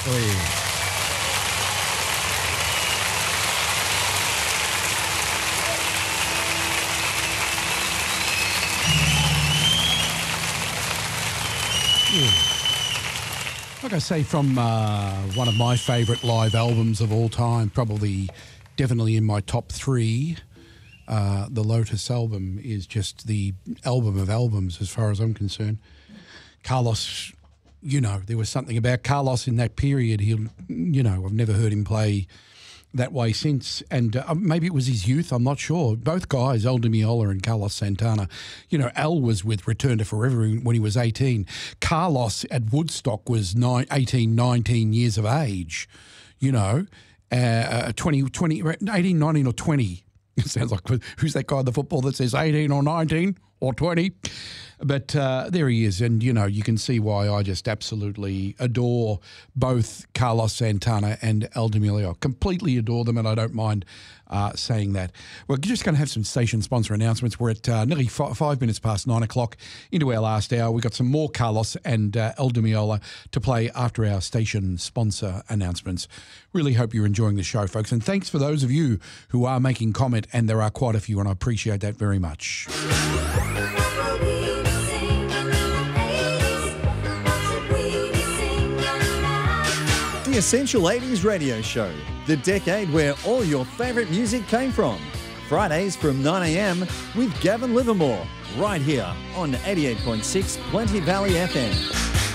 Oh, yeah. Like I say, from one of my favourite live albums of all time, probably definitely in my top three, the Lotus album is just the album of albums as far as I'm concerned. Carlos, there was something about Carlos in that period. I've never heard him play that way since, and maybe it was his youth, I'm not sure. Both guys, El Di Meola and Carlos Santana, El was with Return to Forever when he was 18. Carlos at Woodstock was 18, 19 years of age, 18, 19 or 20. It sounds like, who's that guy in the football that says 18 or 19 or 20? But there he is, and, you can see why I just absolutely adore both Carlos Santana and El Di Meola. Completely adore them, and I don't mind saying that. We're just going to have some station sponsor announcements. We're at nearly 5 minutes past 9 o'clock into our last hour. We've got some more Carlos and El Di Meola to play after our station sponsor announcements. Really hope you're enjoying the show, folks, and thanks for those of you who are making comment, and there are quite a few, and I appreciate that very much. The Essential 80s Radio Show, the decade where all your favourite music came from. Fridays from 9 a.m. with Gavin Livermore, right here on 88.6 Plenty Valley FM.